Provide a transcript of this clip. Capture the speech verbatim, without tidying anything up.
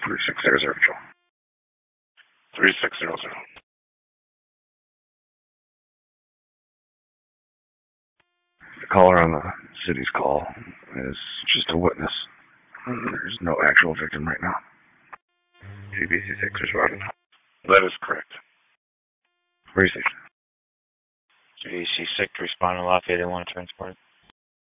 three six zero zero. three six zero zero. The caller on the city's call is just a witness. There's no actual victim right now. G B C six responding. That is correct. Where is it? G B C six responding, Lafayette one transport.